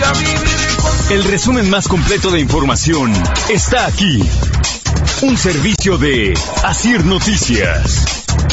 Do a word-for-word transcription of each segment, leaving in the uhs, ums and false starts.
El resumen más completo de información está aquí. Un servicio de Asir Noticias.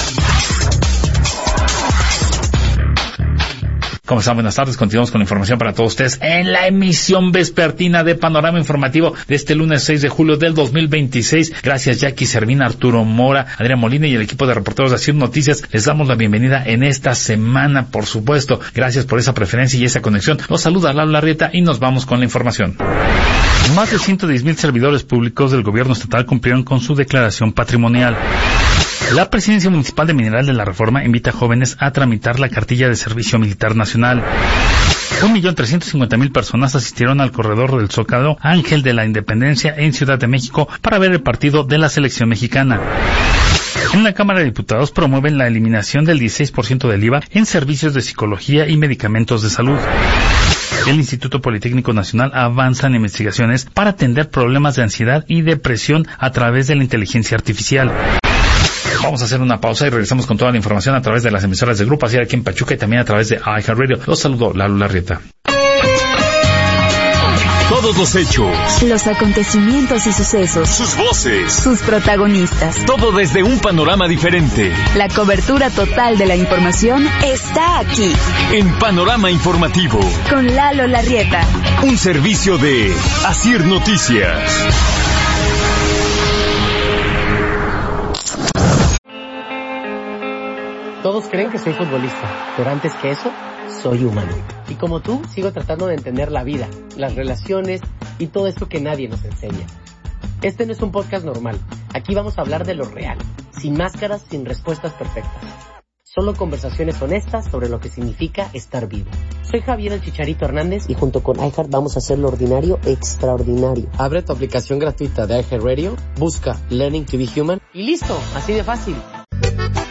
¿Cómo están? Buenas tardes. Continuamos con la información para todos ustedes en la emisión vespertina de Panorama Informativo de este lunes seis de julio del dos mil veintiséis. Gracias, Jackie Servina, Arturo Mora, Adrián Molina y el equipo de reporteros de Asir Noticias. Les damos la bienvenida en esta semana, por supuesto. Gracias por esa preferencia y esa conexión. Los saluda Lalo Larrieta y nos vamos con la información. Más de ciento diez mil servidores públicos del gobierno estatal cumplieron con su declaración patrimonial. La Presidencia Municipal de Mineral de la Reforma invita a jóvenes a tramitar la cartilla de Servicio Militar Nacional. Un millón trescientos cincuenta mil personas asistieron al corredor del Zócalo Ángel de la Independencia en Ciudad de México para ver el partido de la selección mexicana. En la Cámara de Diputados promueven la eliminación del dieciséis por ciento del I V A en servicios de psicología y medicamentos de salud. El Instituto Politécnico Nacional avanza en investigaciones para atender problemas de ansiedad y depresión a través de la inteligencia artificial. Vamos a hacer una pausa y regresamos con toda la información a través de las emisoras de Grupo Asir aquí en Pachuca y también a través de iHeartRadio. Los saludo, Lalo Larrieta. Todos los hechos, los acontecimientos y sucesos, sus voces, sus protagonistas. Todo desde un panorama diferente. La cobertura total de la información está aquí. En Panorama Informativo. Con Lalo Larrieta. Un servicio de Asir Noticias. Todos creen que soy futbolista, pero antes que eso, soy humano. Y como tú, sigo tratando de entender la vida, las relaciones y todo esto que nadie nos enseña. Este no es un podcast normal. Aquí vamos a hablar de lo real, sin máscaras, sin respuestas perfectas. Solo conversaciones honestas sobre lo que significa estar vivo. Soy Javier el Chicharito Hernández y junto con iHeart vamos a hacer lo ordinario extraordinario. Abre tu aplicación gratuita de iHeartRadio, busca Learning to be Human y listo, así de fácil.